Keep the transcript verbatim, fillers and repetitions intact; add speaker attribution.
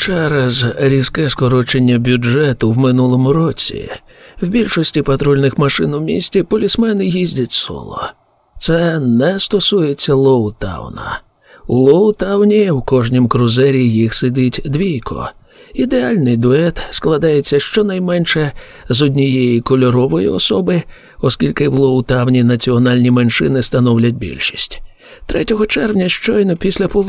Speaker 1: Через різке скорочення бюджету в минулому році в більшості патрульних машин у місті полісмени їздять соло. Це не стосується Лоутауна. У Лоутауні в кожнім крузері їх сидить двійко. Ідеальний дует складається щонайменше з однієї кольорової особи, оскільки в Лоутауні національні меншини становлять більшість. третього червня щойно після полудня